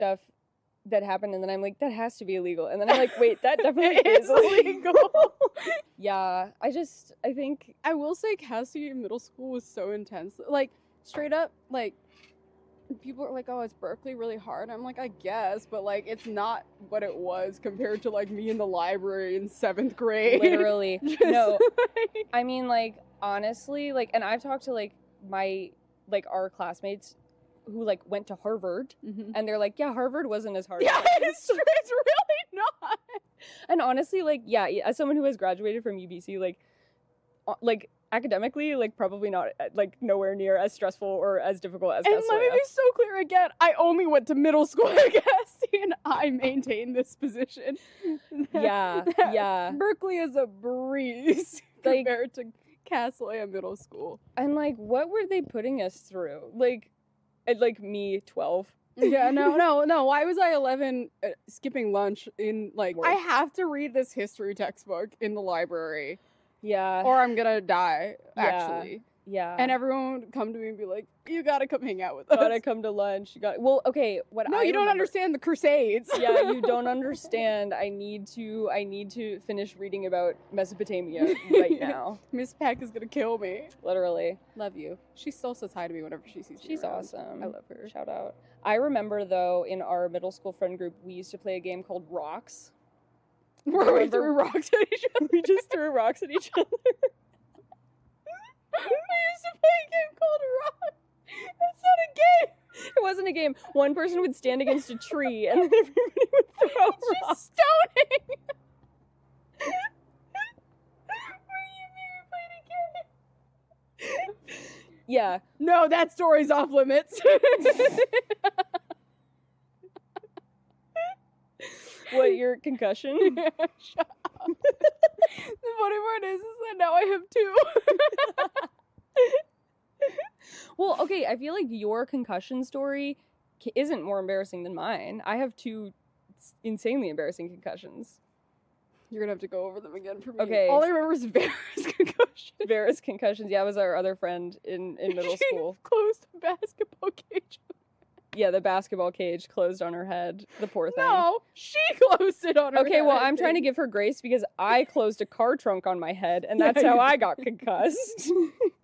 stuff that happened, and then I'm like, that has to be illegal. And then I'm like, wait, that definitely is illegal. Yeah, I think... I will say Cassie middle school was so intense. Like, straight up, like, people are like, oh, is Berkeley really hard? I'm like, I guess, but, like, it's not what it was compared to, like, me in the library in 7th grade. Literally. Just, No. like... I mean, like, honestly, like, and I've talked to, like, our classmates who, like, went to Harvard, and they're like, yeah, Harvard wasn't as hard. Yeah, it's true. It's really not. And honestly, like, yeah, as someone who has graduated from UBC, like, academically, like, probably not, like, nowhere near as stressful or as difficult as And Cassiopeia. let me be so clear again, I only went to middle school at Cassie, and I maintain this position. Yeah. Berkeley is a breeze Like, compared to Castleia Middle School. And, like, what were they putting us through? Like, me, 12. Yeah, no. Why was I 11 skipping lunch in, like, I have to read this history textbook in the library. Yeah. Or I'm gonna die, actually. Yeah. And everyone would come to me and be like, you gotta come hang out with us. Gotta come to lunch. Well, okay, No, you don't understand the Crusades. Yeah, you don't understand. I need to finish reading about Mesopotamia right now. Miss Peck is gonna kill me. Literally. Love you. She still says hi to me whenever she sees me. She's around. awesome. I love her. Shout out. I remember, though, in our middle school friend group, we used to play a game called Rocks. Where we threw rocks at each other. We just threw rocks at each other. We used to play a game called Rock. That's not a game. It wasn't a game. One person would stand against a tree, and then everybody would throw It's rocks. just stoning. What do you mean we played a game? Yeah. No, that story's off limits. What, your concussion? Shut up. The funny part is that now I have two. Well, okay, I feel like your concussion story isn't more embarrassing than mine. I have 2 insanely embarrassing concussions. You're gonna have to go over them again for me. Okay. All I remember is Vera's concussion. Vera's concussions. Yeah, it was our other friend in middle school. She closed a basketball cage. Yeah, the basketball cage closed on her head. The poor thing. No, she closed it on her Okay, head, well, I I'm trying to think. give her grace because I closed a car trunk on my head, and that's how I got concussed.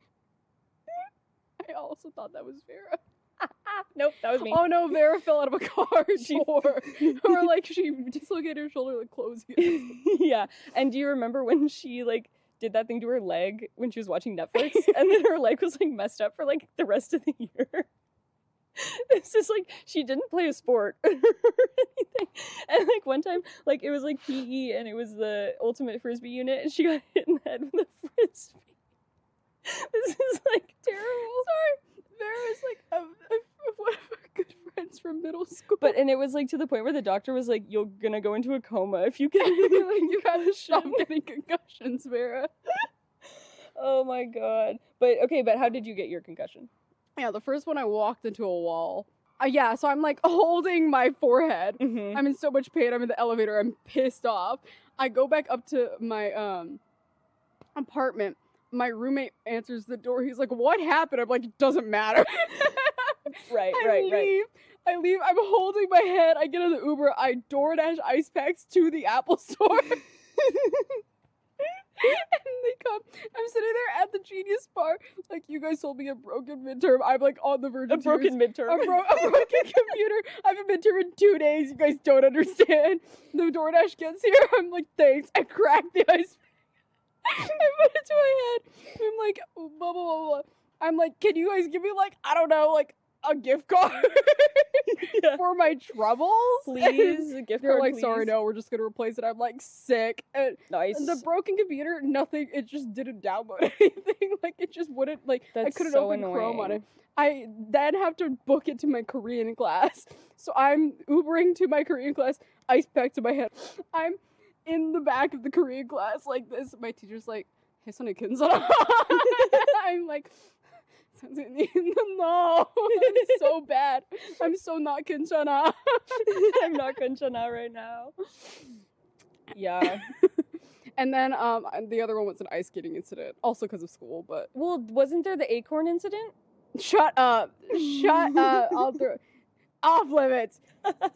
I also thought that was Vera. Nope, that was me. Oh no, Vera fell out of a car door. Or like she dislocated her shoulder like closing it. Yeah, and do you remember when she like did that thing to her leg when she was watching Netflix, and then her leg was like messed up for like the rest of the year? It's just like she didn't play a sport or anything, and like one time, like it was like PE, and it was the ultimate frisbee unit, and she got hit in the head with a frisbee. This is like terrible. Sorry, Vera's like one of our good friends from middle school. And it was like to the point where the doctor was like, "You're gonna go into a coma if you get like You gotta stop getting concussions, Vera. Oh my god. But how did you get your concussion? Yeah, the first one I walked into a wall. Yeah, so I'm like holding my forehead. Mm-hmm. I'm in so much pain. I'm in the elevator. I'm pissed off. I go back up to my apartment. My roommate answers the door. He's like, "What happened?" I'm like, "It doesn't matter." Right. I leave. I'm holding my head. I get in the Uber. I DoorDash ice packs to the Apple store. And they come. I'm sitting there at the Genius bar. Like, you guys told me a broken midterm. I'm like on the verge of tears. Broken midterm. A broken computer. I have a midterm in 2 days. You guys don't understand. The DoorDash gets here. I'm like, thanks. I cracked the ice. I put it to my head. I'm like, blah, blah, blah, blah. I'm like, can you guys give me like, I don't know, like a gift card for my troubles? Please, a gift They're card, like, please. sorry, no, we're just gonna replace it. I'm like, sick. And Nice. the broken computer, nothing, it just didn't download anything. Like, it just wouldn't, like, I That's couldn't so open Chrome on annoying. it. I then have to book it to my Korean class. So I'm Ubering to my Korean class, ice pack to my head. I'm in the back of the Korean class like this. My teacher's like, hey, sonny, 괜찮아? I'm like, no, it's so bad. I'm so not 괜찮아. I'm not 괜찮아 right now. Yeah. And then the other one was an ice skating incident, also because of school, but... Well, Wasn't there the acorn incident? Shut up. Shut up. off limits.